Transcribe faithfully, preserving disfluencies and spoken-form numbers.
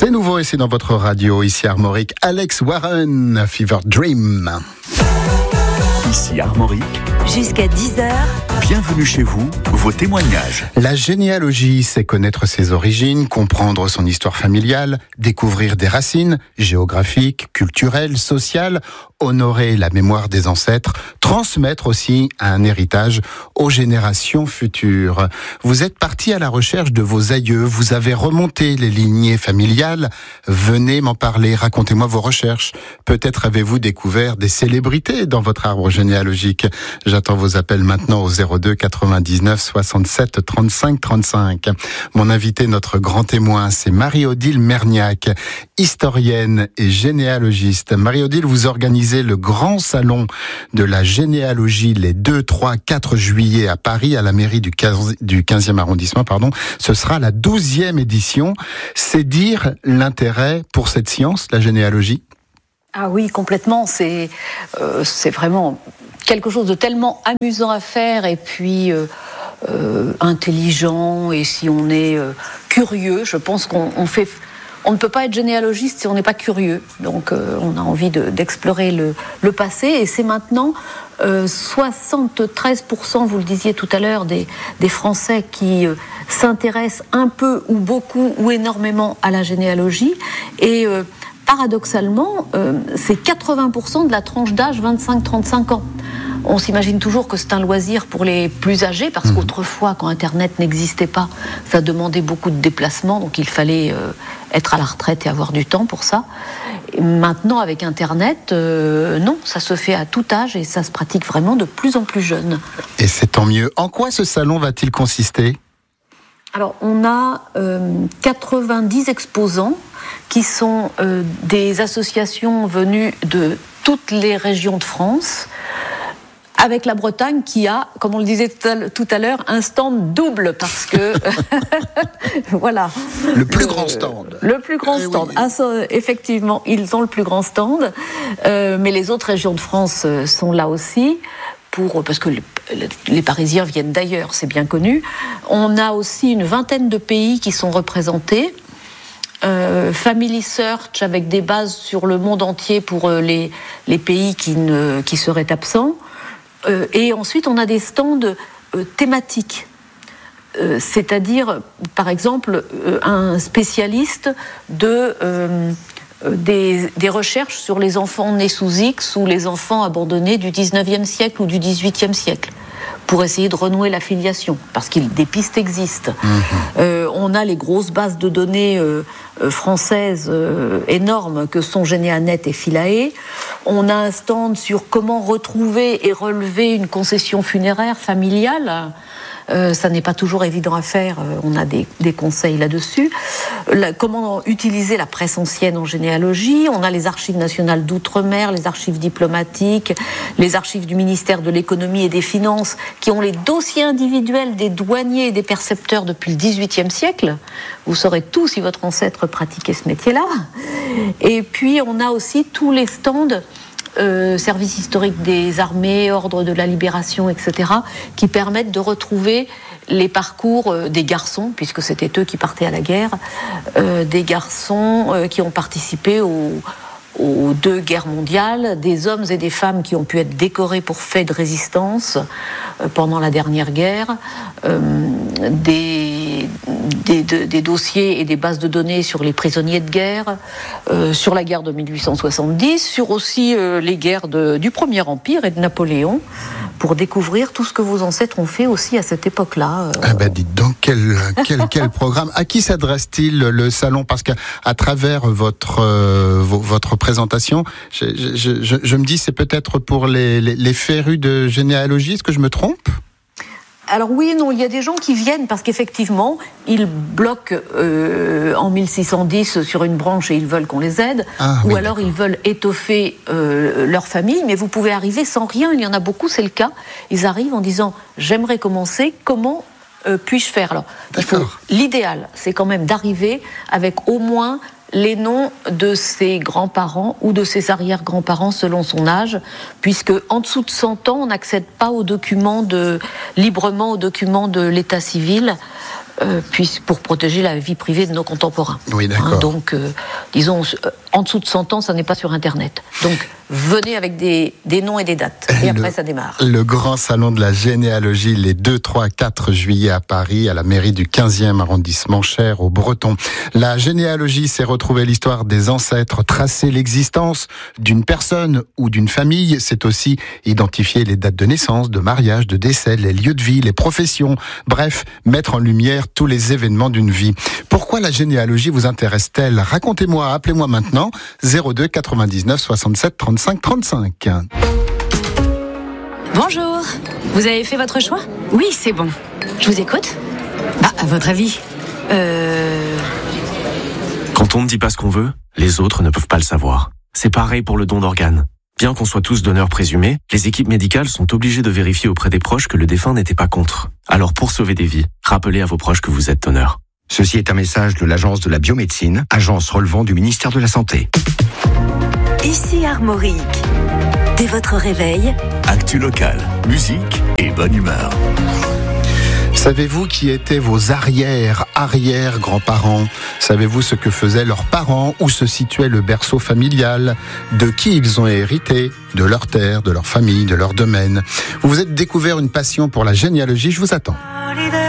C'est nouveau et c'est dans votre radio, ici Armorique, Alex Warren, Fever Dream. Ici Armorique. Jusqu'à dix heures. Bienvenue chez vous, vos témoignages. La généalogie, c'est connaître ses origines, comprendre son histoire familiale, découvrir des racines géographiques, culturelles, sociales, honorer la mémoire des ancêtres, transmettre aussi un héritage aux générations futures. Vous êtes parti à la recherche de vos aïeux, vous avez remonté les lignées familiales. Venez m'en parler, racontez-moi vos recherches. Peut-être avez-vous découvert des célébrités dans votre arbre généalogique. J'attends vos appels maintenant au zéro deux quatre-vingt-dix-neuf soixante-sept trente-cinq trente-cinq. Mon invité, notre grand témoin, c'est Marie-Odile Merniac, historienne et généalogiste. Marie-Odile, vous organisez le grand salon de la généalogie les deux, trois, quatre juillet à Paris, à la mairie du quinzième arrondissement, pardon. Ce sera la douzième édition. C'est dire l'intérêt pour cette science, la généalogie? Ah oui, complètement. C'est, euh, c'est vraiment quelque chose de tellement amusant à faire et puis euh, euh, intelligent. Et si on est euh, curieux, je pense qu'on on fait... On ne peut pas être généalogiste si on n'est pas curieux. Donc euh, on a envie de, d'explorer le, le passé. Et c'est maintenant euh, soixante-treize pour cent, vous le disiez tout à l'heure, des, des Français qui euh, s'intéressent un peu ou beaucoup ou énormément à la généalogie. Et euh, paradoxalement, euh, c'est quatre-vingts pour cent de la tranche d'âge vingt-cinq à trente-cinq ans. On s'imagine toujours que c'est un loisir pour les plus âgés, parce mmh. qu'autrefois, quand Internet n'existait pas, ça demandait beaucoup de déplacements, donc il fallait euh, être à la retraite et avoir du temps pour ça. Et maintenant, avec Internet, euh, non, ça se fait à tout âge et ça se pratique vraiment de plus en plus jeune. Et c'est tant mieux. En quoi ce salon va-t-il consister ? Alors, on a euh, quatre-vingt-dix exposants qui sont euh, des associations venues de toutes les régions de France, avec la Bretagne qui a, comme on le disait tout à l'heure, un stand double parce que voilà. Le plus le, grand stand. Le plus grand eh stand. Oui. Ah, ça, effectivement, ils ont le plus grand stand, euh, mais les autres régions de France sont là aussi. Pour, parce que les, les Parisiens viennent d'ailleurs, c'est bien connu. On a aussi une vingtaine de pays qui sont représentés. Euh, Family Search avec des bases sur le monde entier pour euh, les, les pays qui, ne, qui seraient absents. Euh, et ensuite, on a des stands euh, thématiques. Euh, c'est-à-dire, par exemple, euh, un spécialiste de... Euh, Des, des recherches sur les enfants nés sous X ou les enfants abandonnés du dix-neuvième siècle ou du dix-huitième siècle, pour essayer de renouer la filiation, parce que des pistes existent. Mmh. Euh, on a les grosses bases de données euh, euh, françaises euh, énormes que sont Généanet et Philae. On a un stand sur comment retrouver et relever une concession funéraire familiale. Euh, ça n'est pas toujours évident à faire, euh, on a des, des conseils là-dessus. La, comment utiliser la presse ancienne en généalogie. On a les archives nationales d'outre-mer, les archives diplomatiques, les archives du ministère de l'économie et des finances, qui ont les dossiers individuels des douaniers et des percepteurs depuis le dix-huitième siècle. Vous saurez tout si votre ancêtre pratiquait ce métier-là. Et puis on a aussi tous les stands Euh, service historique des armées, ordre de la libération, et cetera, qui permettent de retrouver les parcours euh, des garçons, puisque c'était eux qui partaient à la guerre, euh, des garçons euh, qui ont participé aux, aux deux guerres mondiales, des hommes et des femmes qui ont pu être décorés pour faits de résistance euh, pendant la dernière guerre, euh, des, des, de, des dossiers et des bases de données sur les prisonniers de guerre, euh, sur la guerre de mille huit cent soixante-dix, sur aussi euh, les guerres de, du Premier Empire et de Napoléon, pour découvrir tout ce que vos ancêtres ont fait aussi à cette époque-là. Euh... Ah ben dites donc, quel, quel, quel programme. À qui s'adresse-t-il le salon ? Parce qu'à à travers votre, euh, votre présentation, je, je, je, je me dis c'est peut-être pour les, les, les férus de généalogie, est-ce que je me trompe ? Alors oui et non, il y a des gens qui viennent parce qu'effectivement, ils bloquent euh, en mille six cent dix sur une branche et ils veulent qu'on les aide, ah, ou oui, alors d'accord. Ils veulent étoffer euh, leur famille, mais vous pouvez arriver sans rien, il y en a beaucoup, c'est le cas. Ils arrivent en disant « j'aimerais commencer, comment euh, puis-je faire ?» Alors, il faut, l'idéal, c'est quand même d'arriver avec au moins les noms de ses grands-parents ou de ses arrière-grands-parents selon son âge, puisque en dessous de cent ans, on n'accède pas aux documents de, librement aux documents de l'état civil. euh, puis pour protéger la vie privée de nos contemporains. Oui, d'accord. Hein, donc, euh, disons, euh, en dessous de cent ans, ça n'est pas sur Internet. Donc, venez avec des, des noms et des dates. Et le, après, ça démarre. Le grand salon de la généalogie, les deux, trois, quatre juillet à Paris, à la mairie du quinzième arrondissement, cher aux Bretons. La généalogie, c'est retrouver l'histoire des ancêtres, tracer l'existence d'une personne ou d'une famille. C'est aussi identifier les dates de naissance, de mariage, de décès, les lieux de vie, les professions. Bref, mettre en lumière tous les événements d'une vie. Pourquoi la généalogie vous intéresse-t-elle? Racontez-moi, appelez-moi maintenant, zéro deux quatre-vingt-dix-neuf soixante-sept trente-cinq trente-cinq. Bonjour. Vous avez fait votre choix? Oui, c'est bon. Je vous écoute. Ah, à votre avis Euh... Quand on ne dit pas ce qu'on veut, les autres ne peuvent pas le savoir. C'est pareil pour le don d'organes. Bien qu'on soit tous donneurs présumés, les équipes médicales sont obligées de vérifier auprès des proches que le défunt n'était pas contre. Alors pour sauver des vies, rappelez à vos proches que vous êtes donneur. Ceci est un message de l'Agence de la biomédecine, agence relevant du ministère de la Santé. Ici Armorique. Dès votre réveil, Actu locale, musique et bonne humeur. Savez-vous qui étaient vos arrière, arrière-grands-parents? Savez-vous ce que faisaient leurs parents? Où se situait le berceau familial? De qui ils ont hérité? De leur terre, de leur famille, de leur domaine. Vous vous êtes découvert une passion pour la généalogie, je vous attends.